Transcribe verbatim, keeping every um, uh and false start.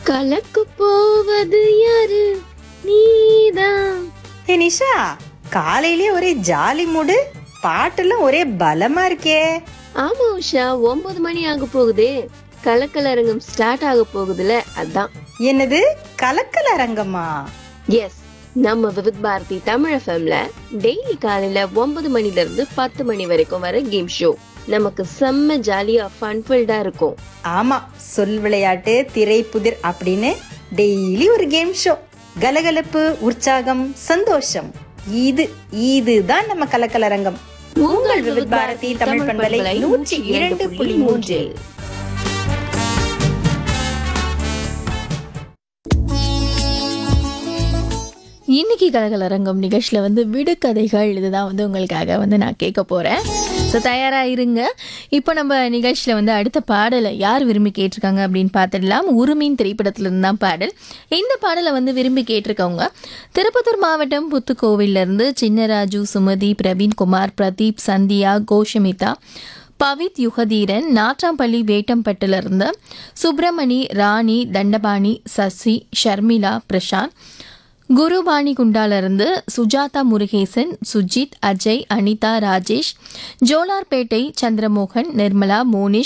கலக்கு போவது யாரு நீதான். ஹே நிஷா, காலையிலே ஒரே ஜாலி மூடு, பாட்டெல்லாம் ஒரே பலமா இருக்கே. ஆமா உஷா, ஒன்பது மணி ஆக போகுதே, கலக்கலரங்கம் ஸ்டார்ட் ஆக போகுதுல, அதான். என்னது கலக்கல அரங்கமா? எஸ், நம்ம விவித் பாரதி தமிழ் எஃப்எம்ல டெய்லி காலையில ஒன்பது மணில இருந்து பத்து மணி வரைக்கும் வர கேம் ஷோ நமக்கு செம்ம ஜாலியா ஃபன்ஃபில்டா இருக்கும். ஆமா, சொல் விளையாட்டு, திரைப்புதிர் அப்படின்னு டெய்லி ஒரு கேம் ஷோ. கலகலப்பு, உற்சாகம், சந்தோஷம், இது இதுதான் நம்ம கலக்கலரங்கம். உங்கள் விவித் பாரதி தமிழ் பண்பலை நூற்றி இரண்டு புள்ளி மூன்று. இன்னைக்கு கலகலரங்கம் நிகழ்ச்சியில் வந்து விடுகதைகள் இதுதான் வந்து உங்களுக்காக வந்து நான் கேட்க போகிறேன். ஸோ தயாராக இருங்க. இப்போ நம்ம நிகழ்ச்சியில் வந்து அடுத்த பாடலை யார் விரும்பி கேட்டிருக்காங்க அப்படின்னு பார்த்துடலாம். உருமின் திரைப்படத்திலிருந்து தான் பாடல். இந்த பாடலை வந்து விரும்பி கேட்டிருக்கவங்க திருப்பத்தூர் மாவட்டம் புத்துக்கோவிலிருந்து சின்னராஜு, சுமதி, பிரவீன்குமார், பிரதீப், சந்தியா, கோஷமிதா, பவித், யுகதீரன், நாற்றாம்பள்ளி வேட்டம்பட்டிலிருந்து சுப்பிரமணி, ராணி, தண்டபாணி, சசி, ஷர்மிளா, பிரசாந்த், குருபாணி குண்டாலிருந்து சுஜாதா முருகேசன், சுஜித், அஜய், அனிதா, ராஜேஷ், ஜோலார்பேட்டை, சந்திரமோகன், நிர்மலா, மோனிஷ்,